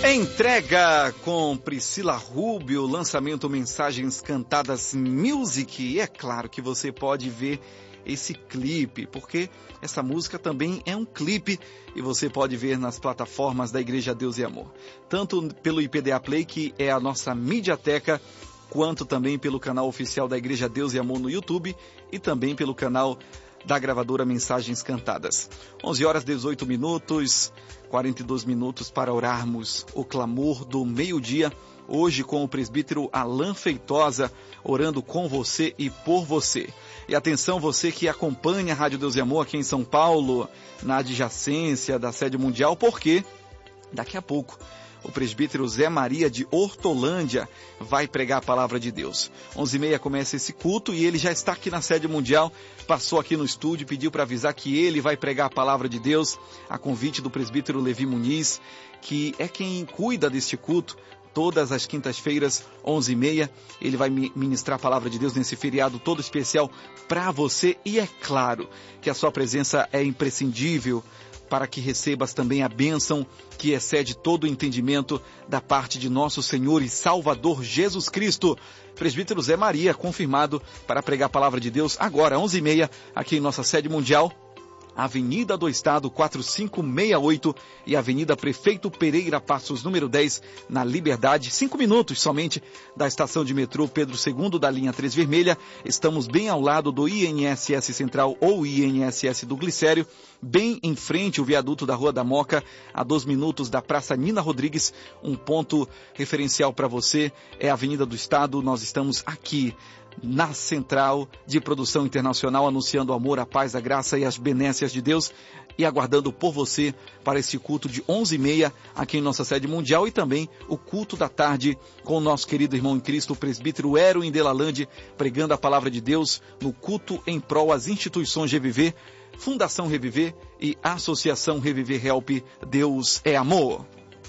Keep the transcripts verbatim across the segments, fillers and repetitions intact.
Entrega com Priscila Rubio, lançamento Mensagens Cantadas Music. E é claro que você pode ver esse clipe, porque essa música também é um clipe e você pode ver nas plataformas da Igreja Deus e Amor. Tanto pelo I P D A Play, que é a nossa mediateca, quanto também pelo canal oficial da Igreja Deus e Amor no YouTube e também pelo canal da gravadora Mensagens Cantadas. onze horas e dezoito minutos, quarenta e dois minutos para orarmos o clamor do meio-dia, hoje com o presbítero Alain Feitosa, orando com você e por você. E atenção, você que acompanha a Rádio Deus e Amor aqui em São Paulo, na adjacência da sede mundial, porque daqui a pouco o presbítero Zé Maria de Hortolândia vai pregar a palavra de Deus. onze e meia começa esse culto e ele já está aqui na sede mundial, passou aqui no estúdio, pediu para avisar que ele vai pregar a palavra de Deus, a convite do presbítero Levi Muniz, que é quem cuida deste culto. Todas as quintas-feiras, onze e meia, ele vai ministrar a palavra de Deus nesse feriado todo especial para você. E é claro que a sua presença é imprescindível para que recebas também a bênção que excede todo o entendimento da parte de nosso Senhor e Salvador Jesus Cristo. Presbítero Zé Maria, confirmado para pregar a palavra de Deus agora, onze e meia, aqui em nossa sede mundial, Avenida do Estado quatrocentos e sessenta e oito e Avenida Prefeito Pereira Passos, número dez, na Liberdade. Cinco minutos somente da estação de metrô Pedro segundo da linha três Vermelha. Estamos bem ao lado do I N S S Central ou I N S S do Glicério, bem em frente o viaduto da Rua da Moca, a dois minutos da Praça Nina Rodrigues. Um ponto referencial para você é a Avenida do Estado. Nós estamos aqui na Central de Produção Internacional, anunciando o amor, a paz, a graça e as benécias de Deus e aguardando por você para esse culto de onze e meia aqui em nossa sede mundial e também o culto da tarde com o nosso querido irmão em Cristo, o presbítero Erwin Delalande, pregando a palavra de Deus no culto em prol às instituições Reviver, Fundação Reviver e Associação Reviver Help. Deus é amor.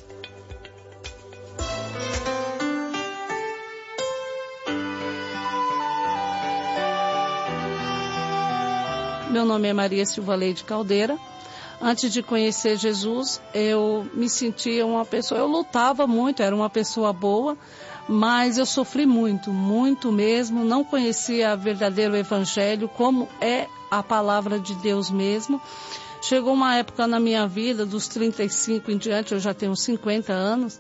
Meu nome é Maria Silva Leite Caldeira. Antes de conhecer Jesus, eu me sentia uma pessoa, eu lutava muito, era uma pessoa boa, mas eu sofri muito, muito mesmo, não conhecia o verdadeiro evangelho, como é a palavra de Deus mesmo. Chegou uma época na minha vida, dos trinta e cinco em diante, eu já tenho cinquenta anos,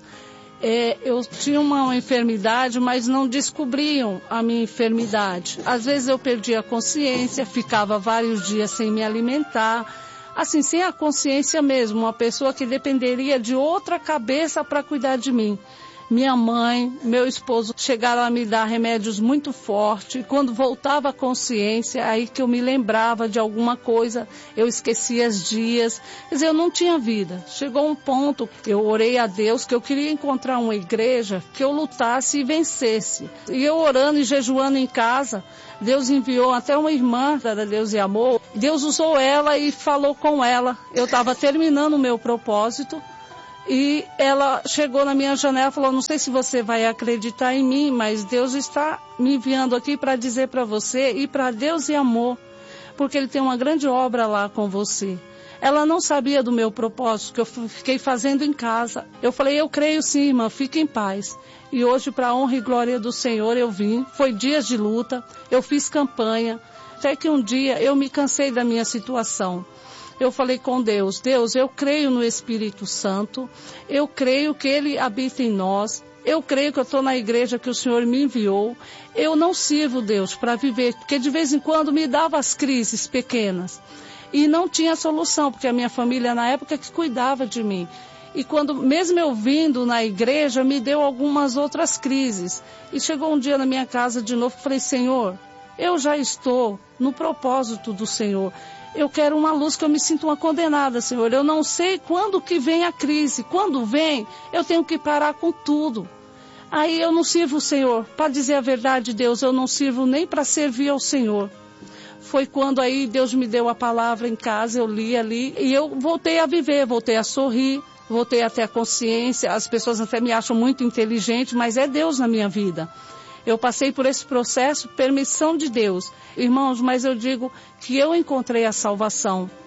É, eu tinha uma enfermidade, mas não descobriam a minha enfermidade. Às vezes eu perdia a consciência, ficava vários dias sem me alimentar, assim, sem a consciência mesmo, uma pessoa que dependeria de outra cabeça para cuidar de mim. Minha mãe, meu esposo chegaram a me dar remédios muito fortes. Quando voltava a consciência, aí que eu me lembrava de alguma coisa, eu esquecia os dias. Quer dizer, eu não tinha vida. Chegou um ponto, eu orei a Deus que eu queria encontrar uma igreja que eu lutasse e vencesse. E eu orando e jejuando em casa, Deus enviou até uma irmã da Deus e Amor. Deus usou ela e falou com ela. Eu estava terminando o meu propósito. E ela chegou na minha janela e falou, não sei se você vai acreditar em mim, mas Deus está me enviando aqui para dizer para você e para Deus e Amor, porque Ele tem uma grande obra lá com você. Ela não sabia do meu propósito, que eu fiquei fazendo em casa. Eu falei, eu creio sim, irmã, fique em paz. E hoje, para a honra e glória do Senhor, eu vim. Foi dias de luta, eu fiz campanha, até que um dia eu me cansei da minha situação. Eu falei com Deus, Deus, eu creio no Espírito Santo, eu creio que Ele habita em nós, eu creio que eu estou na igreja que o Senhor me enviou, eu não sirvo, Deus, para viver, porque de vez em quando me dava as crises pequenas e não tinha solução, porque a minha família na época que cuidava de mim. E quando, mesmo eu vindo na igreja, me deu algumas outras crises. E chegou um dia na minha casa de novo, falei, Senhor, eu já estou no propósito do Senhor. Eu quero uma luz, que eu me sinto uma condenada, Senhor. Eu não sei quando que vem a crise. Quando vem, eu tenho que parar com tudo. Aí eu não sirvo o Senhor. Para dizer a verdade, Deus, eu não sirvo nem para servir ao Senhor. Foi quando aí Deus me deu a palavra em casa, eu li ali, e eu voltei a viver, voltei a sorrir, voltei a ter a consciência. As pessoas até me acham muito inteligente, mas é Deus na minha vida. Eu passei por esse processo, permissão de Deus. Irmãos, mas eu digo que eu encontrei a salvação.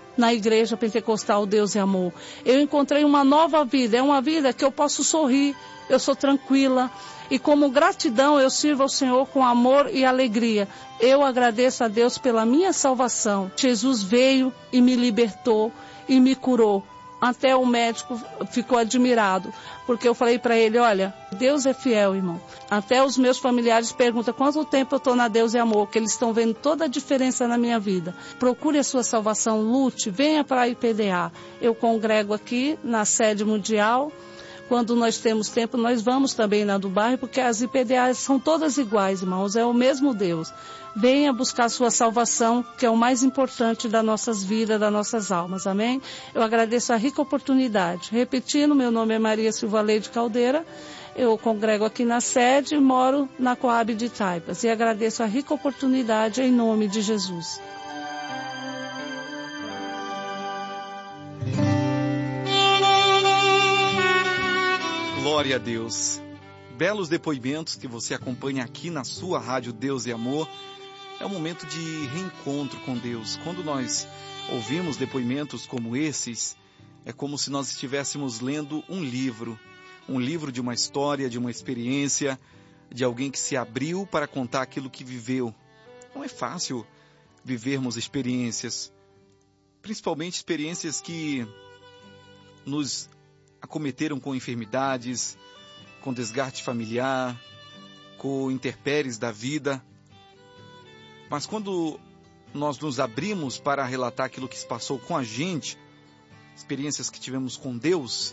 na Igreja Pentecostal Deus e Amor. Eu encontrei uma nova vida, é uma vida que eu posso sorrir, eu sou tranquila. E como gratidão eu sirvo ao Senhor com amor e alegria. Eu agradeço a Deus pela minha salvação. Jesus veio e me libertou e me curou. Até o médico ficou admirado, porque eu falei para ele, olha, Deus é fiel, irmão. Até os meus familiares perguntam quanto tempo eu estou na Deus e Amor, que eles estão vendo toda a diferença na minha vida. Procure a sua salvação, lute, venha para a I P D A. Eu congrego aqui na sede mundial. Quando nós temos tempo, nós vamos também na do bairro, porque as I P D As são todas iguais, irmãos, é o mesmo Deus. Venha buscar a sua salvação, que é o mais importante das nossas vidas, das nossas almas, amém? Eu agradeço a rica oportunidade. Repetindo, meu nome é Maria Silva Leide Caldeira, eu congrego aqui na sede e moro na Coab de Taipas. E agradeço a rica oportunidade em nome de Jesus. Glória a Deus. Belos depoimentos que você acompanha aqui na sua rádio Deus e Amor. É um momento de reencontro com Deus. Quando nós ouvimos depoimentos como esses, é como se nós estivéssemos lendo um livro. Um livro de uma história, de uma experiência, de alguém que se abriu para contar aquilo que viveu. Não é fácil vivermos experiências, principalmente experiências que nos acometeram com enfermidades, com desgaste familiar, com intempéries da vida. Mas quando nós nos abrimos para relatar aquilo que se passou com a gente, experiências que tivemos com Deus,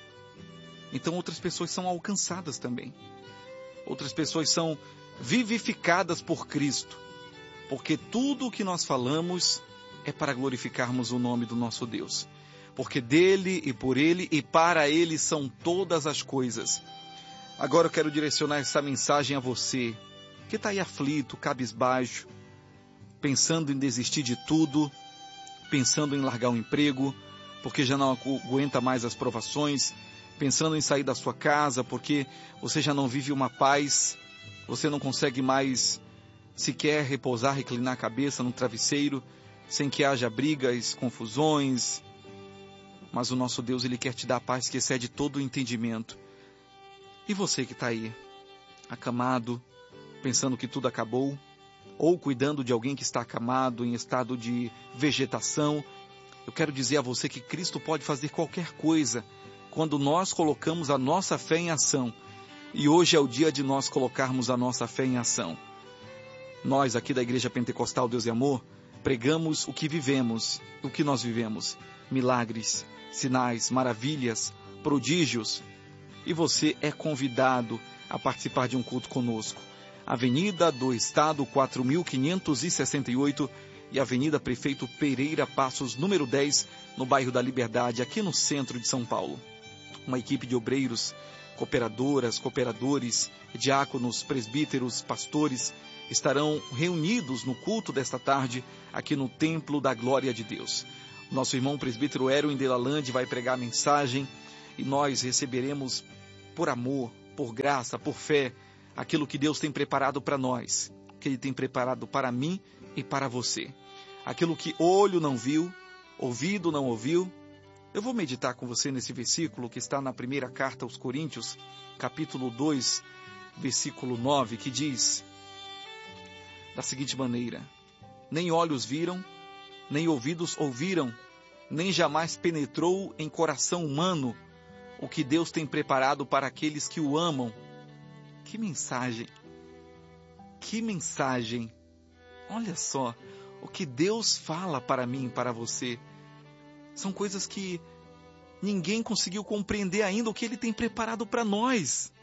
então outras pessoas são alcançadas também. Outras pessoas são vivificadas por Cristo, porque tudo o que nós falamos é para glorificarmos o nome do nosso Deus. Porque dele e por ele e para ele são todas as coisas. Agora eu quero direcionar essa mensagem a você, que está aí aflito, cabisbaixo, pensando em desistir de tudo, pensando em largar o emprego, porque já não aguenta mais as provações, pensando em sair da sua casa, porque você já não vive uma paz, você não consegue mais sequer repousar, reclinar a cabeça no travesseiro, sem que haja brigas, confusões. Mas o nosso Deus, Ele quer te dar a paz que excede todo o entendimento. E você que está aí, acamado, pensando que tudo acabou, ou cuidando de alguém que está acamado, em estado de vegetação, eu quero dizer a você que Cristo pode fazer qualquer coisa quando nós colocamos a nossa fé em ação. E hoje é o dia de nós colocarmos a nossa fé em ação. Nós aqui da Igreja Pentecostal Deus e Amor, pregamos o que vivemos, o que nós vivemos. Milagres, sinais, maravilhas, prodígios. E você é convidado a participar de um culto conosco. Avenida do Estado quatro mil quinhentos e sessenta e oito e Avenida Prefeito Pereira Passos, número dez, no bairro da Liberdade, aqui no centro de São Paulo. Uma equipe de obreiros, cooperadoras, cooperadores, diáconos, presbíteros, pastores, estarão reunidos no culto desta tarde, aqui no Templo da Glória de Deus. Nosso irmão presbítero Erwin Delalande vai pregar a mensagem e nós receberemos por amor, por graça, por fé, aquilo que Deus tem preparado para nós, que Ele tem preparado para mim e para você. Aquilo que olho não viu, ouvido não ouviu. Eu vou meditar com você nesse versículo que está na primeira carta aos Coríntios, capítulo dois, versículo nove, que diz da seguinte maneira: nem olhos viram, nem ouvidos ouviram, nem jamais penetrou em coração humano o que Deus tem preparado para aqueles que o amam. Que mensagem! Que mensagem! Olha só, o que Deus fala para mim e para você. São coisas que ninguém conseguiu compreender ainda o que Ele tem preparado para nós.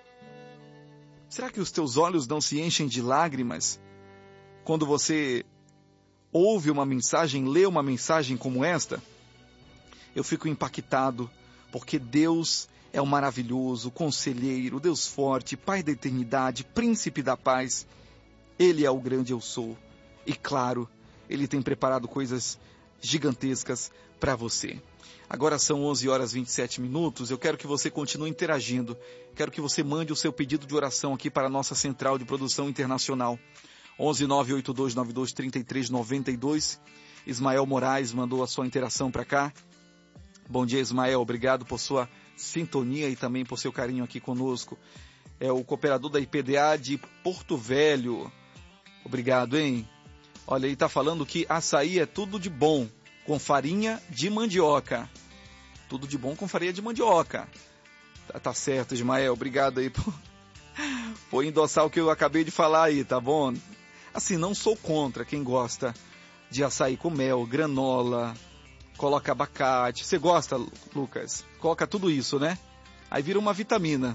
Será que os teus olhos não se enchem de lágrimas quando você ouve uma mensagem, lê uma mensagem como esta? Eu fico impactado, porque Deus é o maravilhoso, conselheiro, Deus forte, Pai da eternidade, Príncipe da paz. Ele é o grande eu sou. E claro, Ele tem preparado coisas gigantescas para você. Agora são onze horas e vinte e sete minutos. Eu quero que você continue interagindo. Quero que você mande o seu pedido de oração aqui para a nossa central de produção internacional. onze nove oito dois nove dois três três nove dois. Ismael Moraes mandou a sua interação para cá. Bom dia, Ismael. Obrigado por sua sintonia e também por seu carinho aqui conosco. É o cooperador da I P D A de Porto Velho. Obrigado, hein? Olha, ele está falando que açaí é tudo de bom com farinha de mandioca. Tudo de bom com farinha de mandioca. Tá, tá certo, Ismael. Obrigado aí por, por endossar o que eu acabei de falar aí, tá bom? Assim, não sou contra quem gosta de açaí com mel, granola, coloca abacate. Você gosta, Lucas? Coloca tudo isso, né? Aí vira uma vitamina.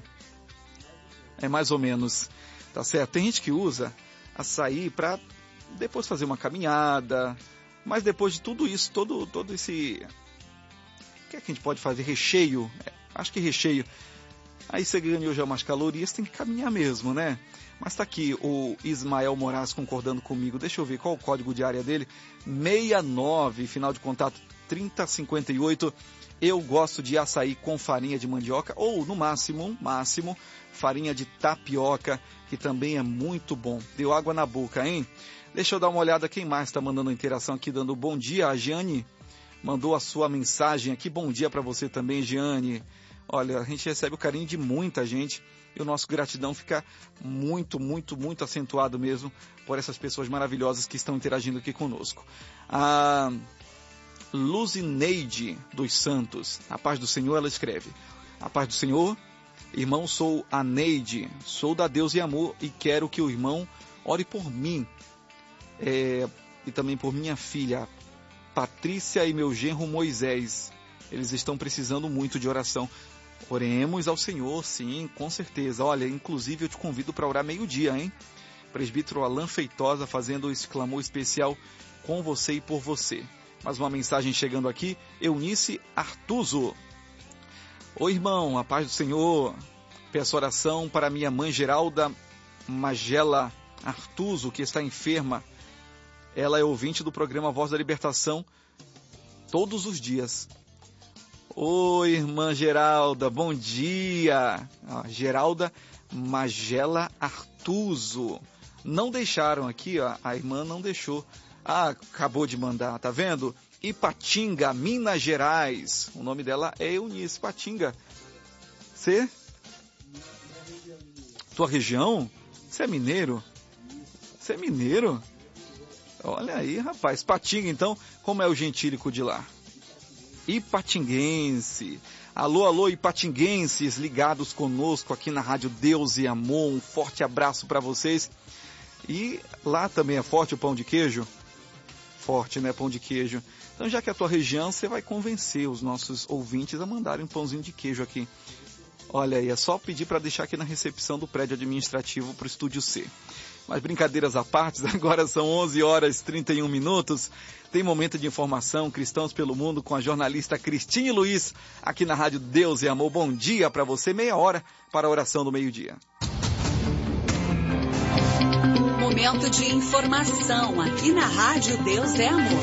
É mais ou menos. Tá certo? Tem gente que usa açaí para depois fazer uma caminhada. Mas depois de tudo isso, todo, todo esse... O que é que a gente pode fazer? Recheio? É, acho que recheio. Aí você ganhou já umas calorias, tem que caminhar mesmo, né? Mas tá aqui o Ismael Moraes concordando comigo. Deixa eu ver qual o código de área dele. sessenta e nove, final de contato trinta cinquenta e oito. Eu gosto de açaí com farinha de mandioca ou, no máximo, máximo, farinha de tapioca, que também é muito bom. Deu água na boca, hein? Deixa eu dar uma olhada quem mais está mandando interação aqui, dando bom dia. A Giane mandou a sua mensagem aqui. Bom dia para você também, Giane. Olha, a gente recebe o carinho de muita gente e o nosso gratidão fica muito, muito, muito acentuado mesmo por essas pessoas maravilhosas que estão interagindo aqui conosco. A Luzineide dos Santos, a paz do Senhor, ela escreve: a paz do Senhor, irmão, sou a Neide, sou da Deus e Amor e quero que o irmão ore por mim é, e também por minha filha Patrícia e meu genro Moisés. Eles estão precisando muito de oração. Oremos ao Senhor, sim, com certeza. Olha, inclusive eu te convido para orar meio-dia, hein? Presbítero Alain Feitosa fazendo esse clamor especial com você e por você. Mais uma mensagem chegando aqui. Eunice Artuso. Oi, irmão, a paz do Senhor. Peço oração para minha mãe Geralda Magela Artuso, que está enferma. Ela é ouvinte do programa Voz da Libertação todos os dias. Oi, irmã Geralda, bom dia. Ah, Geralda Magela Artuso. Não deixaram aqui, ó, a irmã não deixou. Ah, acabou de mandar, tá vendo? Ipatinga, Minas Gerais. O nome dela é Eunice Ipatinga. Você? Tua região? Você é mineiro? Você é mineiro? Olha aí, rapaz. Ipatinga, então, como é o gentílico de lá? Ipatinguense. Alô, alô, ipatinguenses ligados conosco aqui na Rádio Deus e Amor. Um forte abraço para vocês. E lá também é forte o pão de queijo? Forte, né? Pão de queijo. Então, já que é a tua região, você vai convencer os nossos ouvintes a mandarem um pãozinho de queijo aqui. Olha aí, é só pedir para deixar aqui na recepção do prédio administrativo para o Estúdio C. Mas brincadeiras à parte, agora são onze horas e trinta e um minutos. Tem momento de informação, Cristãos pelo Mundo, com a jornalista Cristine Luiz, aqui na Rádio Deus e Amor. Bom dia para você, meia hora para a oração do meio-dia. Momento de informação, aqui na Rádio Deus é Amor.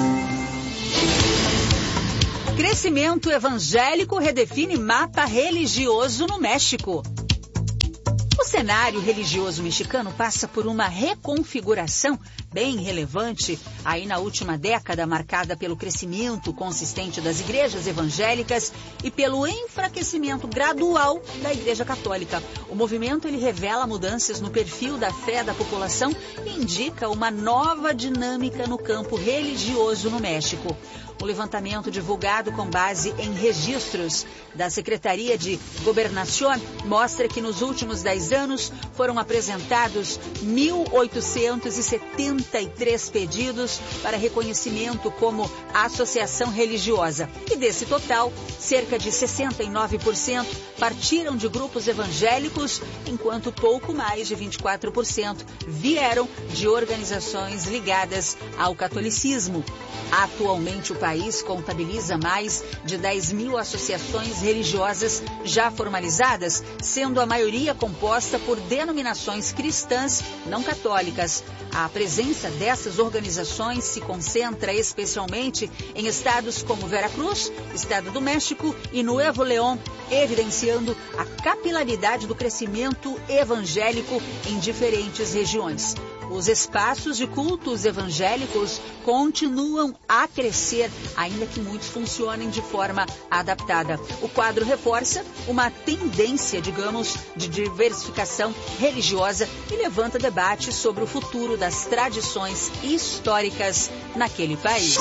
Crescimento evangélico redefine mapa religioso no México. O cenário religioso mexicano passa por uma reconfiguração bem relevante aí na última década, marcada pelo crescimento consistente das igrejas evangélicas e pelo enfraquecimento gradual da Igreja Católica. O movimento ele revela mudanças no perfil da fé da população e indica uma nova dinâmica no campo religioso no México. O levantamento divulgado com base em registros da Secretaria de Gobernación mostra que nos últimos dez anos foram apresentados mil oitocentos e setenta e três pedidos para reconhecimento como associação religiosa. E desse total, cerca de sessenta e nove por cento partiram de grupos evangélicos, enquanto pouco mais de vinte e quatro por cento vieram de organizações ligadas ao catolicismo. Atualmente, o país contabiliza mais de dez mil associações religiosas já formalizadas, sendo a maioria composta por denominações cristãs não católicas. A presença dessas organizações se concentra especialmente em estados como Veracruz, Estado do México e Nuevo León, evidenciando a capilaridade do crescimento evangélico em diferentes regiões. Os espaços de cultos evangélicos continuam a crescer, ainda que muitos funcionem de forma adaptada. O quadro reforça uma tendência, digamos, de diversificação religiosa e levanta debate sobre o futuro das tradições históricas naquele país.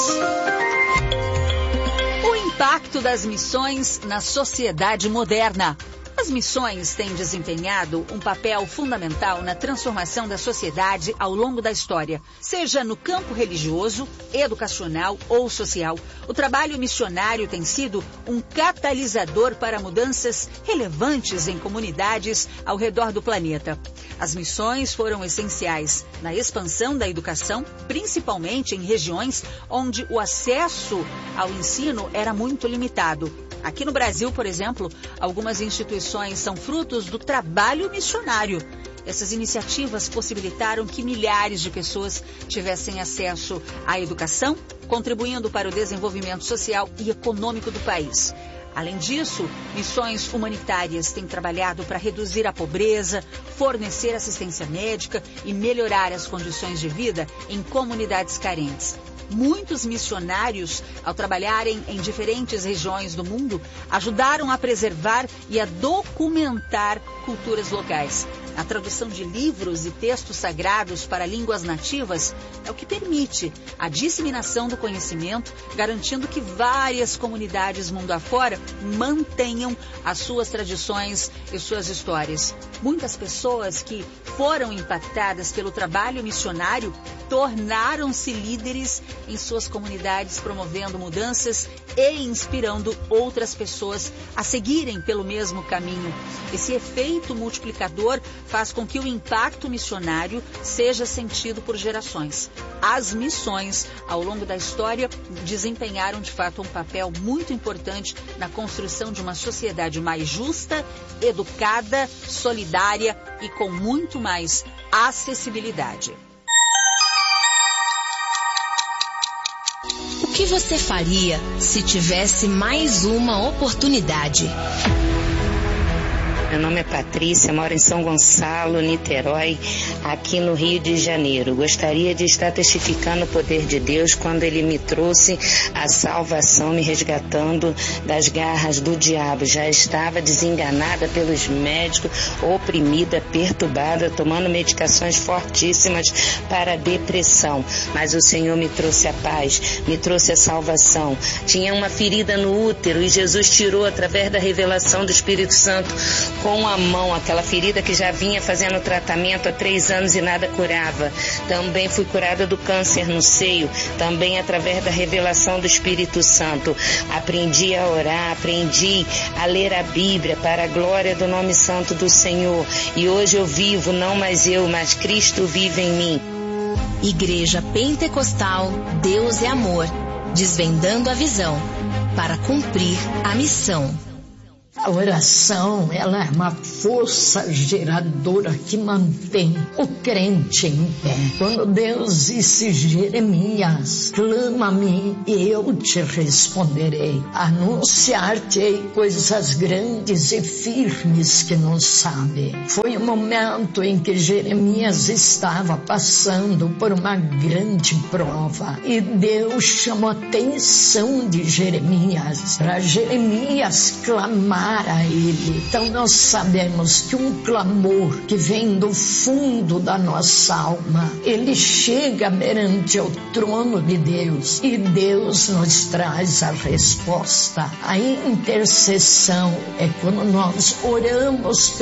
O impacto das missões na sociedade moderna. As missões têm desempenhado um papel fundamental na transformação da sociedade ao longo da história, seja no campo religioso, educacional ou social. O trabalho missionário tem sido um catalisador para mudanças relevantes em comunidades ao redor do planeta. As missões foram essenciais na expansão da educação, principalmente em regiões onde o acesso ao ensino era muito limitado. Aqui no Brasil, por exemplo, algumas instituições são frutos do trabalho missionário. Essas iniciativas possibilitaram que milhares de pessoas tivessem acesso à educação, contribuindo para o desenvolvimento social e econômico do país. Além disso, missões humanitárias têm trabalhado para reduzir a pobreza, fornecer assistência médica e melhorar as condições de vida em comunidades carentes. Muitos missionários, ao trabalharem em diferentes regiões do mundo, ajudaram a preservar e a documentar culturas locais. A tradução de livros e textos sagrados para línguas nativas é o que permite a disseminação do conhecimento, garantindo que várias comunidades mundo afora mantenham as suas tradições e suas histórias. Muitas pessoas que foram impactadas pelo trabalho missionário tornaram-se líderes em suas comunidades, promovendo mudanças e inspirando outras pessoas a seguirem pelo mesmo caminho. Esse efeito multiplicador faz com que o impacto missionário seja sentido por gerações. As missões, ao longo da história, desempenharam de fato um papel muito importante na construção de uma sociedade mais justa, educada, solidária e com muito mais acessibilidade. O que você faria se tivesse mais uma oportunidade? Meu nome é Patrícia, moro em São Gonçalo, Niterói, aqui no Rio de Janeiro. Gostaria de estar testificando o poder de Deus quando Ele me trouxe a salvação, me resgatando das garras do diabo. Já estava desenganada pelos médicos, oprimida, perturbada, tomando medicações fortíssimas para a depressão. Mas o Senhor me trouxe a paz, me trouxe a salvação. Tinha uma ferida no útero e Jesus tirou através da revelação do Espírito Santo com a mão, aquela ferida que já vinha fazendo tratamento há três anos e nada curava. Também fui curada do câncer no seio, também através da revelação do Espírito Santo. Aprendi a orar, aprendi a ler a Bíblia para a glória do nome santo do Senhor. E hoje eu vivo, não mais eu, mas Cristo vive em mim. Igreja Pentecostal Deus é Amor, desvendando a visão para cumprir a missão. A oração, ela é uma força geradora que mantém o crente em pé. Quando Deus disse, Jeremias, clama a mim e eu te responderei. Anunciar-te-ei coisas grandes e firmes que não sabe. Foi o momento em que Jeremias estava passando por uma grande prova. E Deus chamou a atenção de Jeremias, para Jeremias clamar a Ele. Então nós sabemos que um clamor que vem do fundo da nossa alma, ele chega perante o trono de Deus e Deus nos traz a resposta. A intercessão é quando nós oramos